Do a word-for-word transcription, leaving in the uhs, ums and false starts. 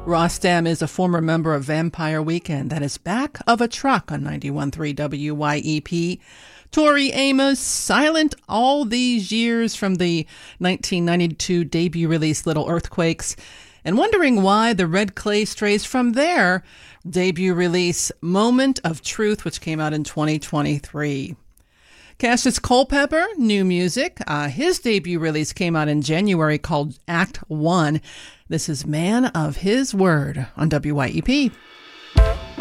Rostam is a former member of Vampire Weekend that is back of a truck on ninety-one point three W Y E P. Tori Amos, silent all these years from the nineteen ninety-two debut release Little Earthquakes, and wondering why the Red Clay strays from their debut release Moment of Truth, which came out in twenty twenty-three. Cassius Culpepper, new music. Uh, his debut release came out in January called Act One. This is Man of His Word on W Y E P.